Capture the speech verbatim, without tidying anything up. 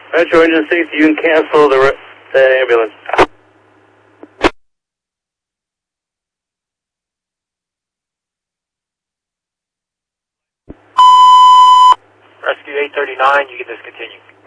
Metro Engine six, you can cancel the, re the ambulance. Rescue eight thirty-nine, you can discontinue.